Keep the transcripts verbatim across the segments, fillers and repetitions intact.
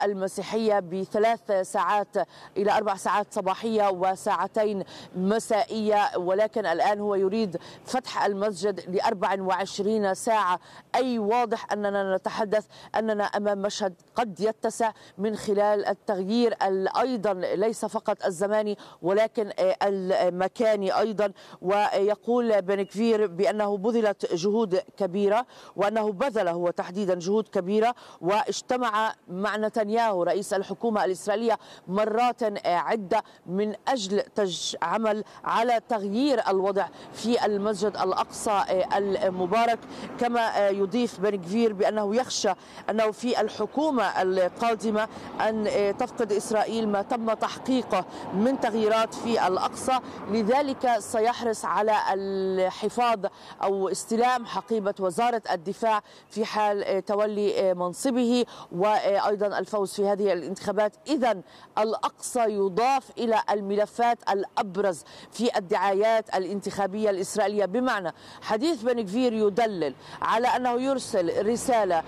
المسيحية بثلاث ساعات إلى أربع ساعات صباحية وساعتين مسائية، ولكن الآن هو يريد فتح المسجد لأربع وعشرين ساعة. أي واضح أننا نتحدث أننا أمام مشهد قد يتسع من خلال التغيير أيضا ليس فقط الزماني ولكن المكاني أيضا. ويقول بن غفير بأنه بذلت جهود كبيرة وأنه بذل هو تحديدا جهود كبيرة، واجتمع مع نتنياهو رئيس الحكومة الإسرائيلية مرات عدة من أجل عمل على تغيير الوضع في المسجد الأقصى المبارك. كما يضيف بن غفير بأنه يخشى أنه في الحكومة القادمة أن تفقد إسرائيل ما تم تحقيقه من تغييرات في الأقصى، لذلك سيحرص على الحفاظ أو استلام حقيبة وزارة الدفاع في حال تولي منصبه وأيضا الفوز في هذه الانتخابات. إذن الأقصى يضاف إلى الملفات الأبرز في الدعايات الانتخابية الإسرائيلية، بمعنى حديث بن غفير يدلل على أنه يرسل رسالة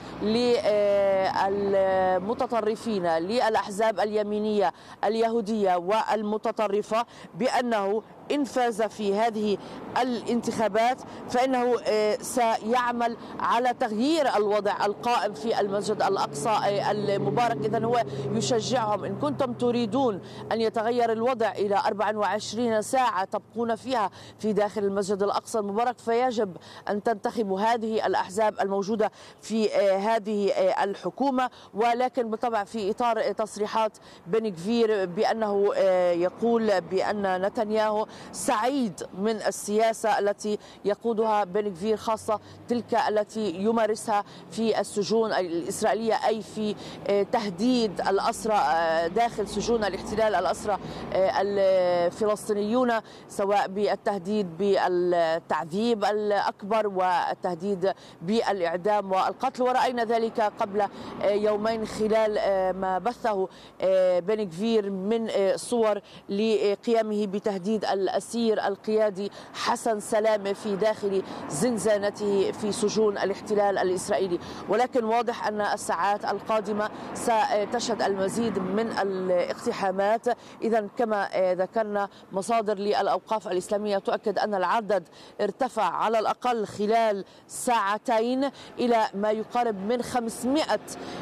للمتطرفين للأحزاب اليمينية اليهودية والمتطرفة بأنه إن فاز في هذه الانتخابات فإنه سيعمل على تغيير الوضع القائم في المسجد الأقصى المبارك. إذن هو يشجعهم: إن كنتم تريدون أن يتغير الوضع إلى أربع وعشرين ساعة تبقون فيها في داخل المسجد الأقصى المبارك، فيجب أن تنتخبوا هذه الأحزاب الموجودة في هذه الحكومة. ولكن بالطبع في إطار تصريحات بن غفير بأنه يقول بأن نتنياهو سعيد من السياسة التي يقودها بن غفير، خاصة تلك التي يمارسها في السجون الإسرائيلية، أي في تهديد الأسرى داخل سجون الاحتلال، الأسرى الفلسطينيون، سواء بالتهديد بالتعذيب الأكبر والتهديد بالإعدام والقتل. ورأينا ذلك قبل يومين خلال ما بثه بن غفير من صور لقيامه بتهديد الأسير القيادي حسن سلامة في داخل زنزانته في سجون الاحتلال الإسرائيلي. ولكن واضح أن الساعات القادمة ستشهد المزيد من الاقتحامات. إذن كما ذكرنا مصادر للأوقاف الإسلامية تؤكد أن العدد ارتفع على الأقل خلال ساعتين إلى ما يقارب من خمسمائة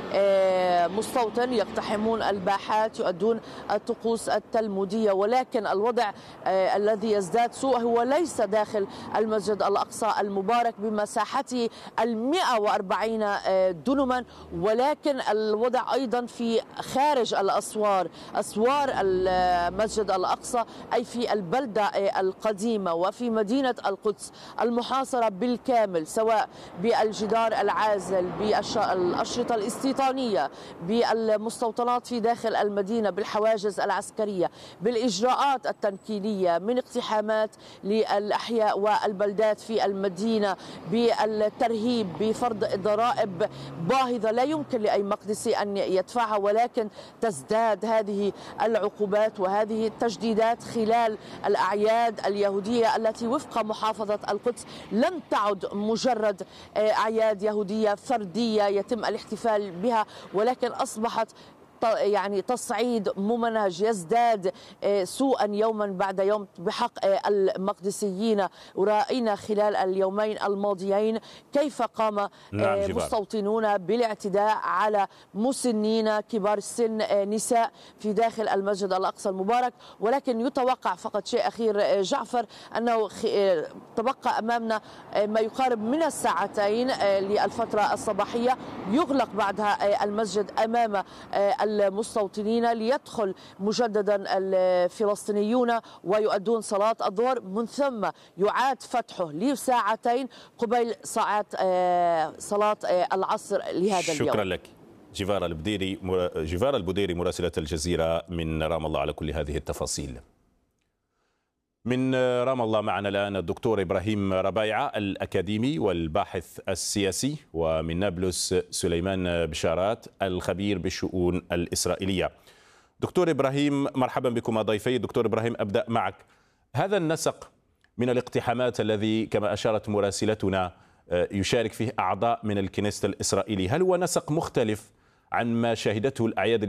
مستوطن يقتحمون الباحات يؤدون الطقوس التلمودية. ولكن الوضع الذي يزداد سوء هو ليس داخل المسجد الأقصى المبارك بمساحته المئة وأربعين دنما، ولكن الوضع أيضا في خارج الأسوار، أسوار المسجد الأقصى، أي في البلدة القديمة وفي مدينة القدس المحاصرة بالكامل، سواء بالجدار العازل، بالأشرطة الاستيطانية، بالمستوطنات في داخل المدينة، بالحواجز العسكرية، بالإجراءات التنكيلية، من اقتحامات للأحياء والبلدات في المدينة، بالترهيب، بفرض ضرائب باهظة لا يمكن لأي مقدسي أن يدفعها، ولكن تزداد هذه العقوبات وهذه التجديدات خلال الأعياد اليهودية التي وفق محافظة القدس لم تعد مجرد أعياد يهودية فردية يتم الاحتفال بها، ولكن أصبحت يعني تصعيد ممنهج يزداد سوءا يوما بعد يوم بحق المقدسيين. ورأينا خلال اليومين الماضيين كيف قام نعم مستوطنون بالاعتداء على مسنين كبار السن، نساء، في داخل المسجد الأقصى المبارك. ولكن يتوقع فقط شيء أخير جعفر، أنه تبقى أمامنا ما يقارب من الساعتين للفترة الصباحية، يغلق بعدها المسجد أمام المستوطنين ليدخل مجددا الفلسطينيون ويؤدون صلاة الظهر، من ثم يعاد فتحه لساعتين قبيل ساعات صلاة العصر لهذا اليوم. شكرا لك جيفارا البديري، جيفارا البديري مراسلة الجزيرة من رام الله، على كل هذه التفاصيل. من رام الله معنا الآن الدكتور إبراهيم ربايعة الأكاديمي والباحث السياسي، ومن نابلس سليمان بشارات الخبير بالشؤون الإسرائيلية. دكتور إبراهيم، مرحبا بكم ضيفي. دكتور إبراهيم، أبدأ معك. هذا النسق من الاقتحامات الذي كما أشارت مراسلتنا يشارك فيه أعضاء من الكنيست الإسرائيلي، هل هو نسق مختلف عن ما شهدته الأعياد